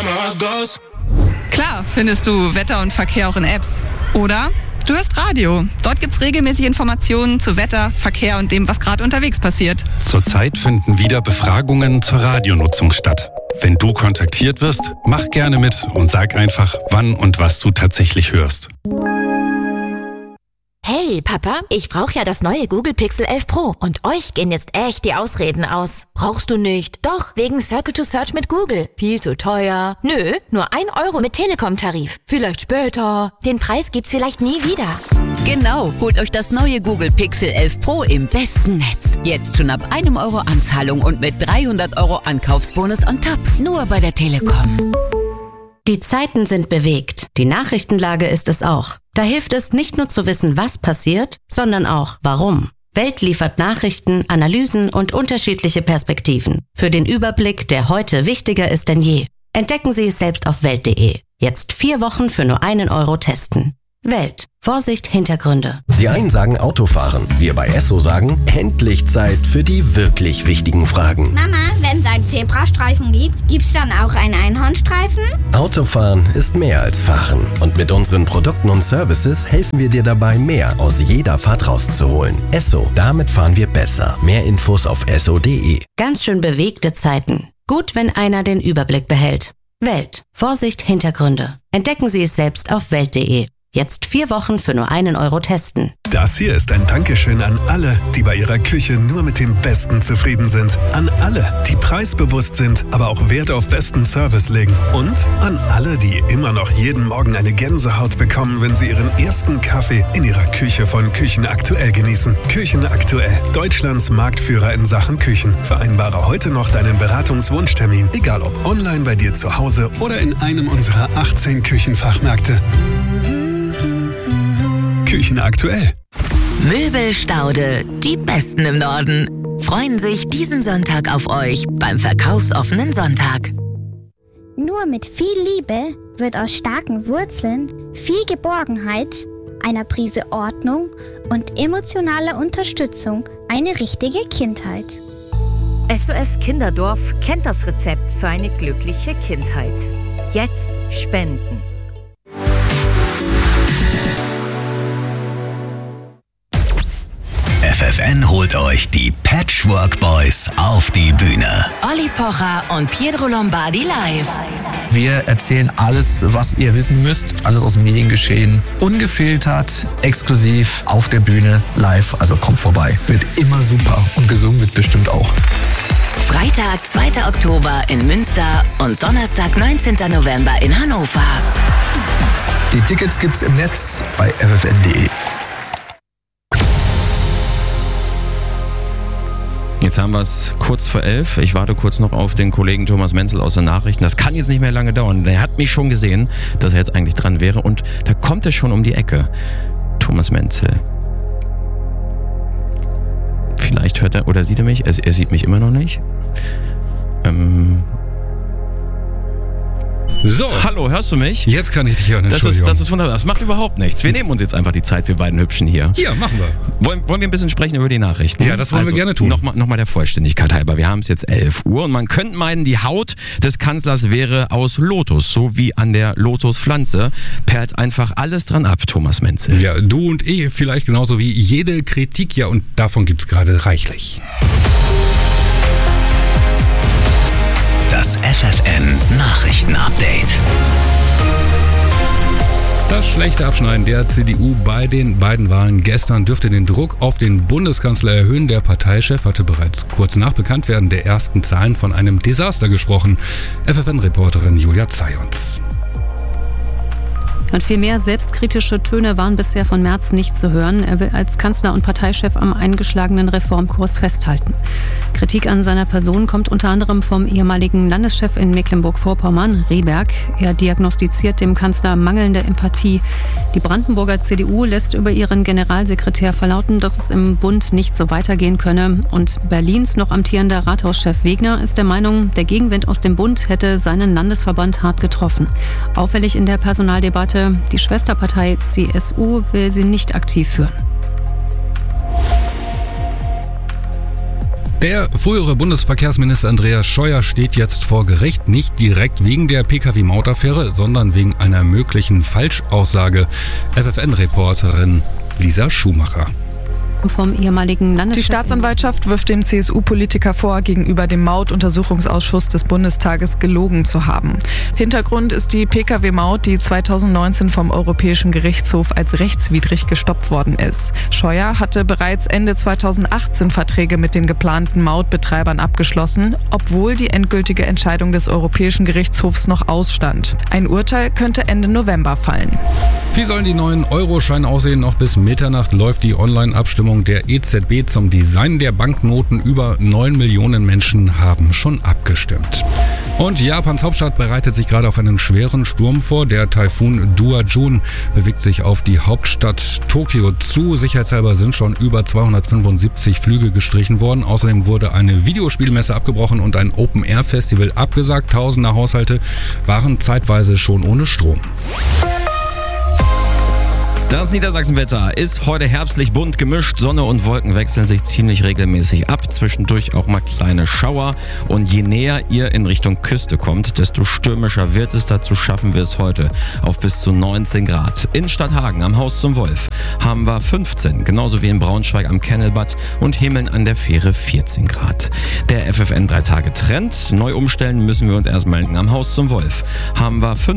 Klar findest du Wetter und Verkehr auch in Apps. Oder du hörst Radio. Dort gibt's regelmäßig Informationen zu Wetter, Verkehr und dem, was gerade unterwegs passiert. Zurzeit finden wieder Befragungen zur Radionutzung statt. Wenn du kontaktiert wirst, mach gerne mit und sag einfach, wann und was du tatsächlich hörst. Hey Papa, ich brauche ja das neue Google Pixel 11 Pro und euch gehen jetzt echt die Ausreden aus. Brauchst du nicht? Doch, wegen Circle to Search mit Google. Viel zu teuer. Nö, nur 1 Euro mit Telekom-Tarif. Vielleicht später. Den Preis gibt's vielleicht nie wieder. Genau, holt euch das neue Google Pixel 11 Pro im besten Netz. Jetzt schon ab 1 Euro Anzahlung und mit 300 Euro Ankaufsbonus on top. Nur bei der Telekom. Die Zeiten sind bewegt. Die Nachrichtenlage ist es auch. Da hilft es nicht nur zu wissen, was passiert, sondern auch warum. Welt liefert Nachrichten, Analysen und unterschiedliche Perspektiven. Für den Überblick, der heute wichtiger ist denn je. Entdecken Sie es selbst auf Welt.de. Jetzt 4 Wochen für nur 1 Euro testen. Welt. Vorsicht, Hintergründe. Die einen sagen Autofahren. Wir bei Esso sagen, endlich Zeit für die wirklich wichtigen Fragen. Mama, wenn es einen Zebrastreifen gibt, gibt's dann auch einen Einhornstreifen? Autofahren ist mehr als Fahren. Und mit unseren Produkten und Services helfen wir dir dabei, mehr aus jeder Fahrt rauszuholen. Esso, damit fahren wir besser. Mehr Infos auf esso.de. Ganz schön bewegte Zeiten. Gut, wenn einer den Überblick behält. Welt. Vorsicht, Hintergründe. Entdecken Sie es selbst auf Welt.de. Jetzt 4 Wochen für nur 1 Euro testen. Das hier ist ein Dankeschön an alle, die bei ihrer Küche nur mit dem Besten zufrieden sind. An alle, die preisbewusst sind, aber auch Wert auf besten Service legen. Und an alle, die immer noch jeden Morgen eine Gänsehaut bekommen, wenn sie ihren ersten Kaffee in ihrer Küche von Küchen Aktuell genießen. Küchen Aktuell, Deutschlands Marktführer in Sachen Küchen. Vereinbare heute noch deinen Beratungswunschtermin, egal ob online bei dir zu Hause oder in einem unserer 18 Küchenfachmärkte. Küchen Aktuell. Möbelstaude, die Besten im Norden, freuen sich diesen Sonntag auf euch beim verkaufsoffenen Sonntag. Nur mit viel Liebe wird aus starken Wurzeln viel Geborgenheit, einer Prise Ordnung und emotionaler Unterstützung eine richtige Kindheit. SOS Kinderdorf kennt das Rezept für eine glückliche Kindheit. Jetzt spenden. FFN holt euch die Patchwork Boys auf die Bühne. Olli Pocher und Pietro Lombardi live. Wir erzählen alles, was ihr wissen müsst. Alles aus dem Mediengeschehen. Ungefiltert, exklusiv, auf der Bühne, live. Also kommt vorbei. Wird immer super. Und gesungen wird bestimmt auch. Freitag, 2. Oktober in Münster und Donnerstag, 19. November in Hannover. Die Tickets gibt's im Netz bei ffn.de. Jetzt haben wir es kurz vor 11. Ich warte kurz noch auf den Kollegen Thomas Menzel aus den Nachrichten. Das kann jetzt nicht mehr lange dauern. Der hat mich schon gesehen, dass er jetzt eigentlich dran wäre. Und da kommt er schon um die Ecke. Thomas Menzel. Vielleicht hört er oder sieht er mich. Er sieht mich immer noch nicht. So. Hallo, hörst du mich? Jetzt kann ich dich hören, Entschuldigung. Das ist wunderbar. Das macht überhaupt nichts. Wir nehmen uns jetzt einfach die Zeit, wir beiden Hübschen hier. Ja, machen wir. Wollen wir ein bisschen sprechen über die Nachrichten? Ja, das wollen wir gerne tun. Nochmal der Vollständigkeit halber. Wir haben es jetzt 11 Uhr und man könnte meinen, die Haut des Kanzlers wäre aus Lotus. So wie an der Lotuspflanze perlt einfach alles dran ab, Thomas Menzel. Ja, du und ich vielleicht genauso wie jede Kritik. Ja, und davon gibt es gerade reichlich. Das FFN Nachrichten-Update. Das schlechte Abschneiden der CDU bei den beiden Wahlen gestern dürfte den Druck auf den Bundeskanzler erhöhen. Der Parteichef hatte bereits kurz nach Bekanntwerden der ersten Zahlen von einem Desaster gesprochen. FFN-Reporterin Julia Zayons. Und viel mehr selbstkritische Töne waren bisher von Merz nicht zu hören. Er will als Kanzler und Parteichef am eingeschlagenen Reformkurs festhalten. Kritik an seiner Person kommt unter anderem vom ehemaligen Landeschef in Mecklenburg-Vorpommern, Rehberg. Er diagnostiziert dem Kanzler mangelnde Empathie. Die Brandenburger CDU lässt über ihren Generalsekretär verlauten, dass es im Bund nicht so weitergehen könne. Und Berlins noch amtierender Rathauschef Wegner ist der Meinung, der Gegenwind aus dem Bund hätte seinen Landesverband hart getroffen. Auffällig in der Personaldebatte: die Schwesterpartei CSU will sie nicht aktiv führen. Der frühere Bundesverkehrsminister Andreas Scheuer steht jetzt vor Gericht, nicht direkt wegen der Pkw-Maut-Affäre, sondern wegen einer möglichen Falschaussage. FFN-Reporterin Lisa Schumacher. Vom ehemaligen Die Staatsanwaltschaft wirft dem CSU-Politiker vor, gegenüber dem Maut-Untersuchungsausschuss des Bundestages gelogen zu haben. Hintergrund ist die Pkw-Maut, die 2019 vom Europäischen Gerichtshof als rechtswidrig gestoppt worden ist. Scheuer hatte bereits Ende 2018 Verträge mit den geplanten Mautbetreibern abgeschlossen, obwohl die endgültige Entscheidung des Europäischen Gerichtshofs noch ausstand. Ein Urteil könnte Ende November fallen. Wie sollen die neuen Euroscheine aussehen? Noch bis Mitternacht läuft die Online-Abstimmung der EZB zum Design der Banknoten. Über 9 Millionen Menschen haben schon abgestimmt. Und Japans Hauptstadt bereitet sich gerade auf einen schweren Sturm vor. Der Taifun Dua-Jun bewegt sich auf die Hauptstadt Tokio zu. Sicherheitshalber sind schon über 275 Flüge gestrichen worden. Außerdem wurde eine Videospielmesse abgebrochen und ein Open-Air-Festival abgesagt. Tausende Haushalte waren zeitweise schon ohne Strom. Das Niedersachsenwetter ist heute herbstlich bunt gemischt. Sonne und Wolken wechseln sich ziemlich regelmäßig ab. Zwischendurch auch mal kleine Schauer. Und je näher ihr in Richtung Küste kommt, desto stürmischer wird es. Dazu schaffen wir es heute auf bis zu 19 Grad. In Stadthagen am Haus zum Wolf haben wir 15, genauso wie in Braunschweig am Kennelbad und Himmeln an der Fähre 14 Grad. Der FFN 3-Tage-Trend. Neu umstellen müssen wir uns erstmal am Haus zum Wolf. Haben wir